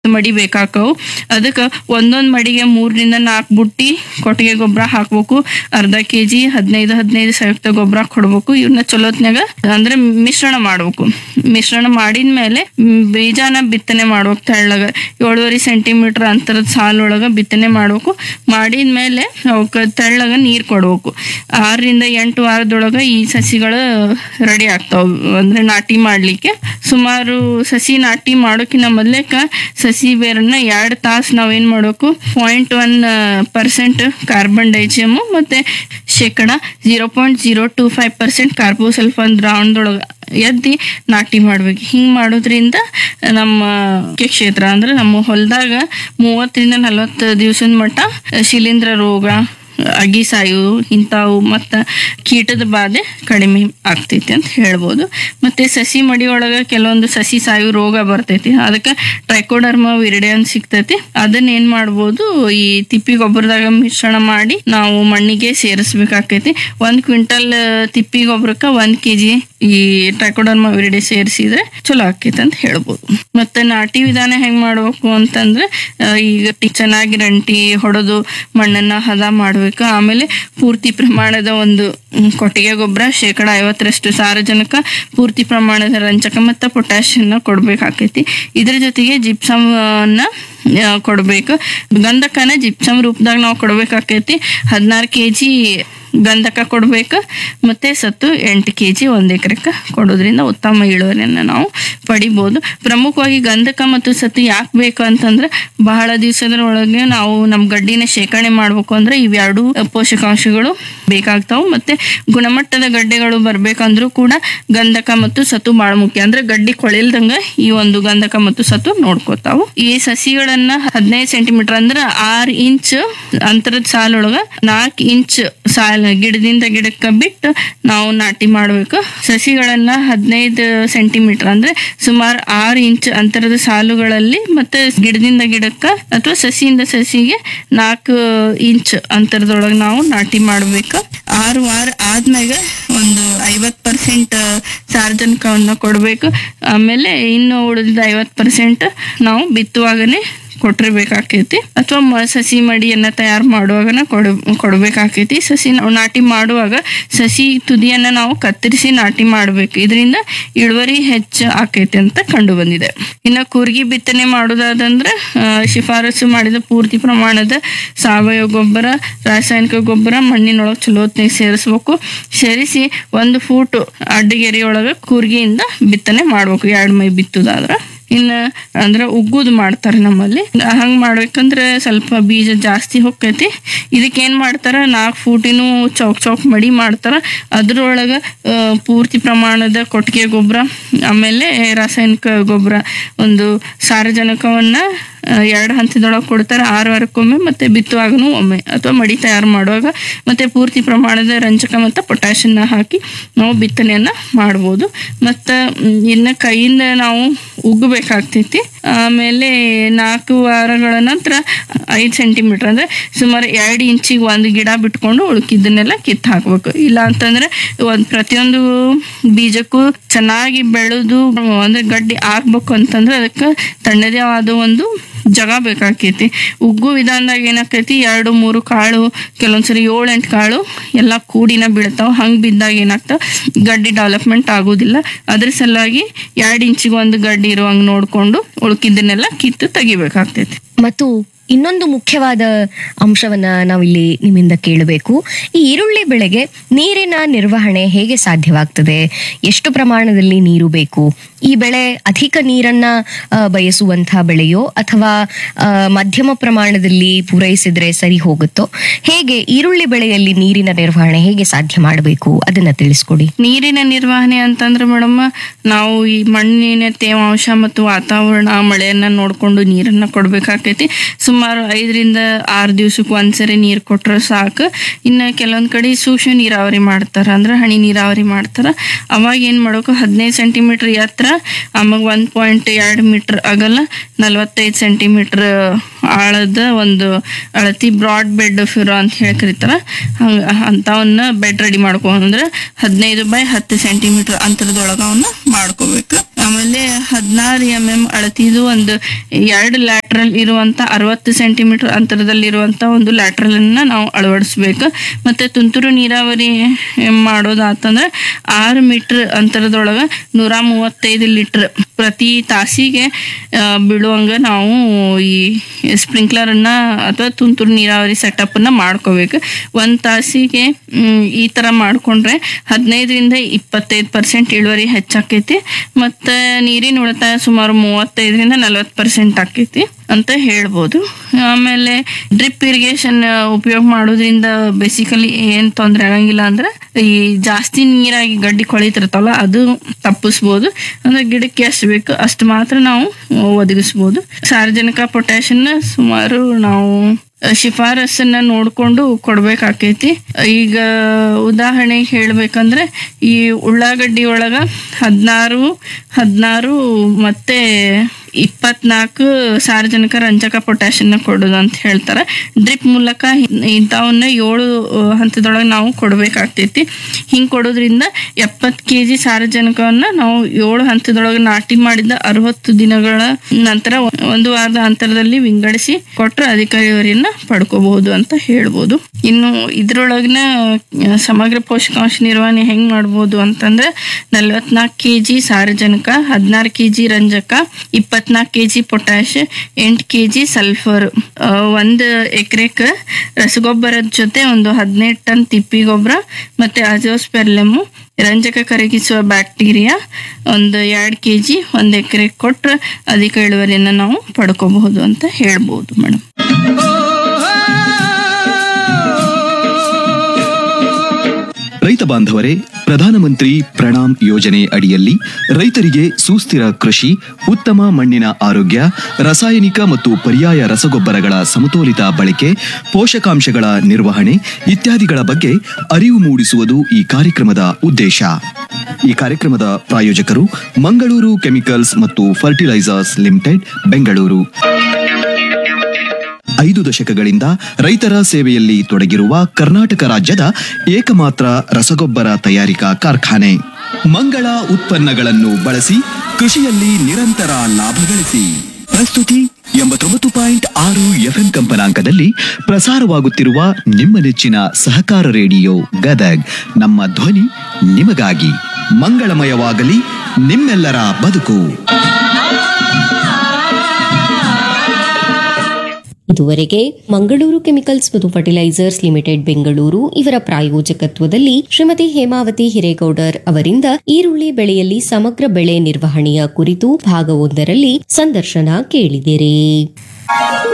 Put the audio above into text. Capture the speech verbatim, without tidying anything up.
ಮಡಿ ಬೇಕಾಕವು. ಅದಕ್ಕೆ ಒಂದೊಂದ್ ಮಡಿಗೆ ಮೂರರಿಂದ ನಾಲ್ಕು ಬುಟ್ಟಿ ಕೊಟ್ಟಿಗೆ ಗೊಬ್ಬರ ಹಾಕ್ಬೇಕು. ಅರ್ಧ ಕೆಜಿ ಹದಿನೈದು ಹದಿನೈದು ಸಂಯುಕ್ತ ಗೊಬ್ಬರ ಕೊಡ್ಬೇಕು. ಇವನ್ನ ಚಲೋತ್ನಾಗ ಅಂದ್ರೆ ಮಿಶ್ರಣ ಮಾಡ್ಬೇಕು. ಮಿಶ್ರಣ ಮಾಡಿದ್ಮೇಲೆ ಬೀಜಾನ ಬಿತ್ತನೆ ಮಾಡ್ಬೇಕು. ತೆಳ್ಳಗ ಏಳುವರೆ ಸೆಂಟಿಮೀಟರ್ ಅಂತರದ ಸಾಲೊಳಗ ಬಿತ್ತನೆ ಮಾಡ್ಬೇಕು. ಮಾಡಿದ್ಮೇಲೆ ಅವಕ್ಕ ತೆಳ್ಳಗ ನೀರ್ ಕೊಡ್ಬೇಕು. ಆರರಿಂದ ಎಂಟು ವಾರದೊಳಗ ಈ ಸಸಿಗಳು ರೆಡಿ ಆಗ್ತಾವ ಅಂದ್ರೆ ನಾಟಿ ಮಾಡ್ಲಿಕ್ಕೆ. ಸುಮಾರು ಸಸಿ ನಾಟಿ ಮಾಡೋಕಿನ್ನ ಮೊದ್ಲೇಕ ಸಸಿ ಬೇರನ್ನ ಎರಡು ತಾಸು ನಾವೇನ್ ಮಾಡಬೇಕು, ಪಾಯಿಂಟ್ ಒನ್ ಪರ್ಸೆಂಟ್ ಕಾರ್ಬನ್ ಡೈಜಿಯಮ್ ಮತ್ತೆ ಶೇಕಡ zero point zero two five percent carbosulfan ದ್ರಾವಣದೊಳಗ ಎದ್ದಿ ನಾಟಿ ಮಾಡ್ಬೇಕು. ಹಿಂಗ್ ಮಾಡೋದ್ರಿಂದ ನಮ್ಮ ಕ್ಷೇತ್ರ ಅಂದ್ರೆ ನಮ್ಮ ಹೊಲದಾಗ ಮೂವತ್ತರಿಂದ ನಲವತ್ತು ದಿವಸದ ಮಟ್ಟ ಶಿಲೀಂಧ್ರ ರೋಗ, ಅಗಿ ಸಾಯು ಇಂಥವು ಮತ್ತ ಕೀಟದ ಬಾಧೆ ಕಡಿಮೆ ಆಗ್ತೈತಿ ಅಂತ ಹೇಳ್ಬೋದು. ಮತ್ತೆ ಸಸಿ ಮಡಿ ಒಳಗ ಕೆಲವೊಂದು ಸಸಿ ಸಾಯು ರೋಗ ಬರ್ತೈತಿ. ಅದಕ್ಕೆ ಟ್ರೈಕೋಡರ್ಮ ವಿರಿಡೆ ಅಂತ ಸಿಗ್ತೈತಿ. ಅದನ್ನ ಏನ್ ಮಾಡ್ಬೋದು, ಈ ತಿಪ್ಪಿ ಗೊಬ್ಬರದಾಗ ಮಿಶ್ರಣ ಮಾಡಿ ನಾವು ಮಣ್ಣಿಗೆ ಸೇರಿಸ್ಬೇಕಾಕೈತಿ. ಒಂದ್ ಕ್ವಿಂಟಲ್ ತಿಪ್ಪಿ ಗೊಬ್ಬರಕ್ಕ ಒಂದ್ ಕೆಜಿ ಈ ಟ್ರೈಕೋಡರ್ಮ ವಿರಿಡೆ ಸೇರಿಸಿದ್ರೆ ಚಲೋ ಆಕೈತಿ ಅಂತ ಹೇಳ್ಬೋದು. ಮತ್ತೆ ನಾಟಿ ವಿಧಾನ ಹೆಂಗ್ ಮಾಡ್ಬೇಕು ಅಂತಂದ್ರೆ, ಈಗ ಚೆನ್ನಾಗಿ ರಂಟಿ ಹೊಡೆದು ಮಣ್ಣನ್ನ ಹದ ಮಾಡ್ಬೇಕು. ಆಮೇಲೆ ಪೂರ್ತಿ ಪ್ರಮಾಣದ ಒಂದು ಕೊಟ್ಟಿಗೆ ಗೊಬ್ಬರ ಶೇಕಡ ಐವತ್ತರಷ್ಟು ಸಾರಜನಕ, ಪೂರ್ತಿ ಪ್ರಮಾಣದ ರಂಜಕ ಮತ್ತು ಪೊಟ್ಯಾಷಿಯನ್ನ ಕೊಡ್ಬೇಕಾಕೈತಿ. ಇದ್ರ ಜೊತೆಗೆ ಜಿಪ್ಸಮ್ ಅನ್ನ ಕೊಡ್ಬೇಕು. ಗಂಧಕನ ಜಿಪ್ಸಮ್ ರೂಪದಾಗ ನಾವು ಕೊಡ್ಬೇಕಾಕೈತಿ. ಹದಿನಾರು ಕೆಜಿ ಗಂಧಕ ಕೊಡ್ಬೇಕು. ಮತ್ತೆ ಸತ್ತು ಎಂಟು ಕೆಜಿ ಒಂದ್ ಎಕರೆಕ್ಕೆ ಕೊಡೋದ್ರಿಂದ ಉತ್ತಮ ಇಳುವರಿಯನ್ನ ನಾವು ಪಡಿಬಹುದು. ಪ್ರಮುಖವಾಗಿ ಗಂಧಕ ಮತ್ತು ಸತ್ತು ಯಾಕೆ ಬೇಕು ಅಂತಂದ್ರೆ, ಬಹಳ ದಿವಸದ ಒಳಗೆ ನಾವು ನಮ್ ಗಡ್ಡಿನ ಶೇಖರಣೆ ಮಾಡ್ಬೇಕು ಅಂದ್ರೆ ಇವೆರಡು ಪೋಷಕಾಂಶಗಳು ಬೇಕಾಗ್ತಾವ. ಮತ್ತೆ ಗುಣಮಟ್ಟದ ಗಡ್ಡೆಗಳು ಬರ್ಬೇಕಂದ್ರೂ ಕೂಡ ಗಂಧಕ ಮತ್ತು ಸತ್ತು ಬಹಳ ಮುಖ್ಯ. ಅಂದ್ರೆ ಗಡ್ಡಿ ಕೊಳಿಲ್ದಂಗ ಈ ಒಂದು ಗಂಧಕ ಮತ್ತು ಸತ್ತು ನೋಡ್ಕೋತಾವು. ಈ ಸಸಿಗಳನ್ನ ಹದಿನೈದು ಸೆಂಟಿಮೀಟರ್ ಅಂದ್ರೆ ಆರ್ ಇಂಚ್ ಅಂತರದ ಸಾಲೊಳಗ ನಾಲ್ಕು ಇಂಚ್ ಸಾಲ ಗಿಡದಿಂದ ಗಿಡಕ್ಕ ಬಿಟ್ಟು ನಾವು ನಾಟಿ ಮಾಡ್ಬೇಕು. ಸಸಿಗಳನ್ನ ಹದಿನೈದು ಸೆಂಟಿಮೀಟರ್ ಅಂದ್ರೆ ಸುಮಾರು ಆರು ಇಂಚ್ ಅಂತರದ ಸಾಲುಗಳಲ್ಲಿ ಮತ್ತೆ ಗಿಡದಿಂದ ಗಿಡಕ್ಕ ಅಥವಾ ಸಸಿಯಿಂದ ಸಸಿಗೆ ನಾಲ್ಕು ಇಂಚ್ ಅಂತರದೊಳಗೆ ನಾವು ನಾಟಿ ಮಾಡ್ಬೇಕು. ಆರು ವಾರ ಆದ್ಮ್ಯಾಗ ಒಂದು ಐವತ್ ಪರ್ಸೆಂಟ್ ಸಾರಜನಕವನ್ನ ಕೊಡ್ಬೇಕು. ಆಮೇಲೆ ಇನ್ನು ಉಳಿದ ಐವತ್ ಪರ್ಸೆಂಟ್ ನಾವು ಬಿತ್ತುವಾಗನೆ ಕೊಟ್ಟಿರ್ಬೇಕಾಕೈತಿ. ಅಥವಾ ಸಸಿ ಮಡಿಯನ್ನ ತಯಾರು ಮಾಡುವಾಗನ ಕೊಡ ಕೊಡ್ಬೇಕಾಕೈತಿ. ಸಸಿ ನಾವು ನಾಟಿ ಮಾಡುವಾಗ ಸಸಿ ತುದಿಯನ್ನ ನಾವು ಕತ್ತರಿಸಿ ನಾಟಿ ಮಾಡ್ಬೇಕು. ಇದರಿಂದ ಇಳುವರಿ ಹೆಚ್ಚು ಆಕೈತಿ ಅಂತ ಕಂಡು ಬಂದಿದೆ. ಇನ್ನ ಕೂರ್ಗಿ ಬಿತ್ತನೆ ಮಾಡೋದಾದಂದ್ರೆ ಶಿಫಾರಸು ಮಾಡಿದ ಪೂರ್ತಿ ಪ್ರಮಾಣದ ಸಾವಯವ ಗೊಬ್ಬರ, ರಾಸಾಯನಿಕ ಗೊಬ್ಬರ ಮಣ್ಣಿನೊಳಗೆ ಚಲೋತ್ನಾಗ ಸೇರಿಸ್ಬೇಕು. ಸೇರಿಸಿ ಒಂದು ಫೂಟ್ ಅಡ್ಡಗೆರೆಯೊಳಗ ಕೂರ್ಗಿಯಿಂದ ಬಿತ್ತನೆ ಮಾಡ್ಬೇಕು. ಎರಡು ಮೈ ಬಿತ್ತುದಾದ್ರ. ಇನ್ನ ಅಂದ್ರ ಉಗ್ಗುದ್ ಮಾಡ್ತಾರ ನಮ್ಮಲ್ಲಿ. ಹಂಗ್ ಮಾಡ್ಬೇಕಂದ್ರೆ ಸ್ವಲ್ಪ ಬೀಜ ಜಾಸ್ತಿ ಹೊಕ್ಕೈತಿ. ಇದಕ್ಕೆ ಏನ್ ಮಾಡ್ತಾರ, ನಾಲ್ಕು ಫೂಟಿನೂ ಚೌಕ್ ಚೌಕ್ ಮಡಿ ಮಾಡ್ತಾರ. ಅದ್ರೊಳಗ ಪೂರ್ತಿ ಪ್ರಮಾಣದ ಕೊಟ್ಟಿಗೆ ಗೊಬ್ಬರ, ಆಮೇಲೆ ರಾಸಾಯನಿಕ ಗೊಬ್ಬರ, ಒಂದು ಸಾರಜನಕವನ್ನ ಎರಡು ಹಂತದೊಳಗೆ ಕೊಡ್ತಾರೆ. ಆರು ವಾರಕ್ಕೊಮ್ಮೆ ಮತ್ತೆ ಬಿತ್ತುವಾಗನು ಒಮ್ಮೆ, ಅಥವಾ ಮಡಿ ತಯಾರು ಮಾಡುವಾಗ. ಮತ್ತೆ ಪೂರ್ತಿ ಪ್ರಮಾಣದ ರಂಜಕ ಮತ್ತು ಪೊಟ್ಯಾಷಿಯನ್ನ ಹಾಕಿ ನಾವು ಬಿತ್ತನೆಯನ್ನ ಮಾಡ್ಬೋದು. ಮತ್ತ ಇನ್ನ ಕೈಯಿಂದ ನಾವು ಉಗ್ಗಬೇಕಾಗ್ತೈತಿ. ಆಮೇಲೆ ನಾಲ್ಕು ವಾರಗಳ ನಂತರ ಐದು ಸೆಂಟಿಮೀಟರ್ ಅಂದ್ರೆ ಸುಮಾರು ಎರಡು ಇಂಚಿಗೆ ಒಂದು ಗಿಡ ಬಿಟ್ಕೊಂಡು ಉಳ್ಕಿದ್ದನ್ನೆಲ್ಲ ಕಿತ್ತು ಹಾಕ್ಬೇಕು. ಇಲ್ಲ ಅಂತಂದ್ರೆ ಒಂದ್ ಪ್ರತಿಯೊಂದು ಬೀಜಕ್ಕೂ ಚೆನ್ನಾಗಿ ಬೆಳೆದು ಅಂದ್ರೆ ಗಡ್ಡಿ ಆಗ್ಬೇಕು ಅಂತಂದ್ರೆ ಅದಕ್ಕೆ ತಣ್ಣದೇ ಆದ ಒಂದು ಜಗ ಬೇಕಾಕೈತಿ. ಉಗ್ಗು ವಿಧಾನದಾಗ ಏನಾಕೈತಿ, ಎರಡು ಮೂರು ಕಾಳು, ಕೆಲವೊಂದ್ಸರಿ ಏಳು ಎಂಟು ಕಾಳು ಎಲ್ಲ ಕೂಡಿನ ಬೀಳ್ತಾವ. ಹಂಗ್ ಬಿದ್ದಾಗ ಏನಾಗ್ತಾವ, ಗಡ್ಡಿ ಡೆವಲಪ್ಮೆಂಟ್ ಆಗೋದಿಲ್ಲ. ಅದ್ರ ಸಲುವಾಗಿ ಎರಡು ಇಂಚಿಗೆ ಒಂದು ಗಡ್ಡಿ ಇರುವಂಗ್ ನೋಡ್ಕೊಂಡು ಉಳ್ಕಿದ್ದನ್ನೆಲ್ಲ ಕಿತ್ತು ತೆಗಿಬೇಕಾಗ್ತೈತಿ. ಮತ್ತು ಇನ್ನೊಂದು ಮುಖ್ಯವಾದ ಅಂಶವನ್ನ ನಾವಿಲ್ಲಿ ನಿಮ್ಮಿಂದ ಕೇಳಬೇಕು. ಈ ಈರುಳ್ಳಿ ಬೆಳೆಗೆ ನೀರಿನ ನಿರ್ವಹಣೆ ಹೇಗೆ ಸಾಧ್ಯವಾಗ್ತದೆ? ಎಷ್ಟು ಪ್ರಮಾಣದಲ್ಲಿ ನೀರು ಬೇಕು? ಈ ಬೆಳೆ ಅಧಿಕ ನೀರನ್ನ ಬಯಸುವಂತಹ ಬೆಳೆಯೋ ಅಥವಾ ಮಧ್ಯಮ ಪ್ರಮಾಣದಲ್ಲಿ ಪೂರೈಸಿದ್ರೆ ಸರಿ ಹೋಗುತ್ತೋ? ಹೇಗೆ ಈರುಳ್ಳಿ ಬೆಳೆಯಲ್ಲಿ ನೀರಿನ ನಿರ್ವಹಣೆ ಹೇಗೆ ಸಾಧ್ಯ ಮಾಡಬೇಕು ಅದನ್ನ ತಿಳಿಸ್ಕೊಡಿ. ನೀರಿನ ನಿರ್ವಹಣೆ ಅಂತಂದ್ರೆ ಮೇಡಮ್, ನಾವು ಈ ಮಣ್ಣಿನ ತೇವಾಂಶ ಮತ್ತು ವಾತಾವರಣ ಮಳೆಯನ್ನ ನೋಡ್ಕೊಂಡು ನೀರನ್ನ ಕೊಡ್ಬೇಕಾಕೈತಿ. ಸುಮಾರು ಐದರಿಂದ ಆರು ದಿವ್ಸಕ್ಕೆ ಒಂದ್ಸರಿ ನೀರ್ ಕೊಟ್ರೆ ಸಾಕು. ಇನ್ನು ಕೆಲವೊಂದ್ ಕಡೆ ಸೂಕ್ಷ್ಮ ನೀರಾವರಿ ಮಾಡ್ತಾರ, ಅಂದ್ರೆ ಹನಿ ನೀರಾವರಿ ಮಾಡ್ತಾರ. ಅವಾಗ ಏನ್ ಮಾಡ್ಬೇಕು, ಹದಿನೈದು ಸೆಂಟಿಮೀಟರ್ ಎತ್ತರ, ಆವಾಗ ಒಂದ್ ಪಾಯಿಂಟ್ ಎರಡು ಮೀಟರ್ ಅಗಲ, ನಲ್ವತ್ತೈದು ಸೆಂಟಿಮೀಟರ್ ಆಳದ ಒಂದು ಅಳತಿ ಬ್ರಾಡ್ ಬೆಡ್ ಫ್ಯೂರೋ ಅಂತ ಹೇಳಿ ಕರೀತಾರ. ಹಂಗ ಅಂತವನ್ನ ಬೆಡ್ ರೆಡಿ ಮಾಡ್ಕೊ ಅಂದ್ರೆ ಹದಿನೈದು ಬೈ ಹತ್ತು ಸೆಂಟಿಮೀಟರ್ ಅಂತರದೊಳಗ ಅವನ್ನ ಮಾಡ್ಕೋಬೇಕು. ಆಮೇಲೆ ಹದಿನಾರು ಎಂ ಎಂ ಅಳತಿದು ಒಂದು ಎರಡು ಲ್ಯಾಟ್ರಲ್ ಇರುವಂತ ಅರವತ್ತು ಸೆಂಟಿಮೀಟರ್ ಅಂತರದಲ್ಲಿರುವಂತ ಒಂದು ಲ್ಯಾಟ್ರಲ್ ಅನ್ನ ನಾವು ಅಳವಡಿಸ್ಬೇಕು. ಮತ್ತೆ ತುಂತುರು ನೀರಾವರಿ ಮಾಡೋದಾತಂದ್ರೆ ಆರು ಮೀಟರ್ ಅಂತರದೊಳಗ ನೂರ ಮೂವತ್ತೈದು ಲೀಟರ್ ಪ್ರತಿ ತಾಸಿಗೆ ಆ, ಬೀಳುವಂಗ ನಾವು ಈ ಸ್ಪ್ರಿಂಕ್ಲರ್ ಅನ್ನ ಅಥವಾ ತುಂತುರು ನೀರಾವರಿ ಸೆಟಪ್ ಅನ್ನ ಮಾಡ್ಕೋಬೇಕು. ಒಂದ್ ತಾಸಿಗೆ ಹ್ಮ್, ಈ ತರ ಮಾಡ್ಕೊಂಡ್ರೆ ಹದಿನೈದರಿಂದ ಇಪ್ಪತ್ತೈದು ಪರ್ಸೆಂಟ್ ಇಳುವರಿ ಹೆಚ್ಚಾಕೈತಿ. ಮತ್ತೆ ನೀರಿನ ಉಳಿತಾಯ ಸುಮಾರು ಮೂವತ್ತೈದರಿಂದ ನಲವತ್ತು ಪರ್ಸೆಂಟ್ ಆಕೈತಿ ಅಂತ ಹೇಳ್ಬೋದು. ಆಮೇಲೆ ಡ್ರಿಪ್ ಇರಿಗೇಷನ್ ಉಪಯೋಗ ಮಾಡೋದ್ರಿಂದ ಬೇಸಿಕಲಿ ಏನ್ ತೊಂದರೆ ಆಗಂಗಿಲ್ಲ ಅಂದ್ರೆ ಈ ಜಾಸ್ತಿ ನೀರಾಗಿ ಗಡ್ಡಿ ಕೊಳಿತಿರ್ತಾವಲ್ಲ ಅದು ತಪ್ಪಿಸ್ಬೋದು. ಅಂದ್ರೆ ಗಿಡಕ್ಕೆ ಎಷ್ಟು ಬೇಕು ಅಷ್ಟು ಮಾತ್ರ ನಾವು ಒದಗಿಸ್ಬೋದು. ಸಾರ್ವಜನಿಕ ಪೊಟ್ಯಾಷನ್ನ ಸುಮಾರು ನಾವು ಶಿಫಾರಸನ್ನ ನೋಡ್ಕೊಂಡು ಕೊಡ್ಬೇಕಾಕೈತಿ. ಈಗ ಉದಾಹರಣೆಗೆ ಹೇಳ್ಬೇಕಂದ್ರೆ ಈ ಉಳ್ಳಾಗಡ್ಡಿ ಒಳಗ ಹದಿನಾರು ಹದಿನಾರು ಮತ್ತೆ ಇಪ್ಪತ್ನಾಲ್ಕು ಸಾರ್ವಜನಿಕ ರಂಜಕ ಪೊಟ್ಯಾಷನ್ನ ಕೊಡೋದು ಅಂತ ಹೇಳ್ತಾರೆ. ಡ್ರಿಪ್ ಮೂಲಕ ಇಂಥವನ್ನ ಏಳು ಹಂತದೊಳಗೆ ನಾವು ಕೊಡ್ಬೇಕಾಗ್ತೈತಿ. ಹಿಂಗ್ ಕೊಡೋದ್ರಿಂದ ಎಪ್ಪತ್ತು ಕೆ ಜಿ ಸಾರಜನಕವನ್ನ ನಾವು ಏಳು ಹಂತದೊಳಗೆ ನಾಟಿ ಮಾಡಿದ ಅರವತ್ತು ದಿನಗಳ ನಂತರ ಒಂದು ವಾರದ ಅಂತರದಲ್ಲಿ ವಿಂಗಡಿಸಿ ಕೊಟ್ರೆ ಅಧಿಕ ಇಳುವರಿಯನ್ನ ಪಡ್ಕೋಬಹುದು ಅಂತ ಹೇಳ್ಬೋದು. ಇನ್ನು ಇದ್ರೊಳಗಿನ ಸಮಗ್ರ ಪೋಷಕಾಂಶ ನಿರ್ವಹಣೆ ಹೆಂಗ್ ಮಾಡ್ಬೋದು ಅಂತಂದ್ರೆ ನಲ್ವತ್ನಾಲ್ಕು ಕೆ ಜಿ ಸಾರಜನಕ, ಹದಿನಾರು ಕೆ ಜಿ ರಂಜಕ, ಇಪ್ಪತ್ನಾಲ್ಕು ಕೆ ಜಿ ಪೊಟ್ಯಾಶ್, ಎಂಟು ಕೆ ಜಿ ಸಲ್ಫರ್, ಒಂದು ಎಕರೆಕ್ ರಸಗೊಬ್ಬರದ ಜೊತೆ ಒಂದು ಹದಿನೈದು ಟನ್ ತಿಪ್ಪಿ ಗೊಬ್ಬರ ಮತ್ತೆ ಅಜೋಸ್ಪೆರ್ಲೆಮು ರಂಜಕ ಕರಗಿಸುವ ಬ್ಯಾಕ್ಟೀರಿಯಾ ಒಂದು ಎರಡು ಕೆ ಜಿ ಒಂದು ಎಕರೆ ಕೊಟ್ರೆ ಅಧಿಕ ಇಳುವರಿಯನ್ನು ನಾವು ಪಡ್ಕೋಬಹುದು ಅಂತ ಹೇಳ್ಬೋದು ಮೇಡಮ್. ರೈತ ಬಾಂಧವರೇ, ಪ್ರಧಾನಮಂತ್ರಿ ಪ್ರಣಾಮ್ ಯೋಜನೆ ಅಡಿಯಲ್ಲಿ ರೈತರಿಗೆ ಸುಸ್ಥಿರ ಕೃಷಿ, ಉತ್ತಮ ಮಣ್ಣಿನ ಆರೋಗ್ಯ, ರಾಸಾಯನಿಕ ಮತ್ತು ಪರ್ಯಾಯ ರಸಗೊಬ್ಬರಗಳ ಸಮತೋಲಿತ ಬಳಕೆ, ಪೋಷಕಾಂಶಗಳ ನಿರ್ವಹಣೆ ಇತ್ಯಾದಿಗಳ ಬಗ್ಗೆ ಅರಿವು ಮೂಡಿಸುವುದು ಈ ಕಾರ್ಯಕ್ರಮದ ಉದ್ದೇಶ. ಈ ಕಾರ್ಯಕ್ರಮದ ಪ್ರಾಯೋಜಕರು ಮಂಗಳೂರು ಕೆಮಿಕಲ್ಸ್ ಮತ್ತು ಫರ್ಟಿಲೈಸರ್ಸ್ ಲಿಮಿಟೆಡ್, ಬೆಂಗಳೂರು. ಐದು ದಶಕಗಳಿಂದ ರೈತರ ಸೇವೆಯಲ್ಲಿ ತೊಡಗಿರುವ ಕರ್ನಾಟಕ ರಾಜ್ಯದ ಏಕಮಾತ್ರ ರಸಗೊಬ್ಬರ ತಯಾರಿಕಾ ಕಾರ್ಖಾನೆ. ಮಂಗಳ ಉತ್ಪನ್ನಗಳನ್ನು ಬಳಸಿ ಕೃಷಿಯಲ್ಲಿ ನಿರಂತರ ಲಾಭ ಗಳಿಸಿ. ಪ್ರಸ್ತುತಿ ಎಂಬತ್ತೊಂಬತ್ತು ಪಾಯಿಂಟ್ ಆರು ಎಫ್ಎಂ ಕಂಪನಾಂಕದಲ್ಲಿ ಪ್ರಸಾರವಾಗುತ್ತಿರುವ ನಿಮ್ಮ ನೆಚ್ಚಿನ ಸಹಕಾರ ರೇಡಿಯೋ ಗದಗ್. ನಮ್ಮ ಧ್ವನಿ ನಿಮಗಾಗಿ. ಮಂಗಳಮಯವಾಗಲಿ ನಿಮ್ಮೆಲ್ಲರ ಬದುಕು. ಇದುವರೆಗೆ ಮಂಗಳೂರು ಕೆಮಿಕಲ್ಸ್ ಮತ್ತು ಫರ್ಟಿಲೈಸರ್ಸ್ ಲಿಮಿಟೆಡ್ ಬೆಂಗಳೂರು ಇವರ ಪ್ರಾಯೋಜಕತ್ವದಲ್ಲಿ ಶ್ರೀಮತಿ ಹೇಮಾವತಿ ಹಿರೇಗೌಡರ್ ಅವರಿಂದ ಈರುಳ್ಳಿ ಬೆಳೆಯಲ್ಲಿ ಸಮಗ್ರ ಬೆಳೆ ನಿರ್ವಹಣೆಯ ಕುರಿತು ಭಾಗವೊಂದರಲ್ಲಿ ಸಂದರ್ಶನ ಕೇಳಿದಿರಿ.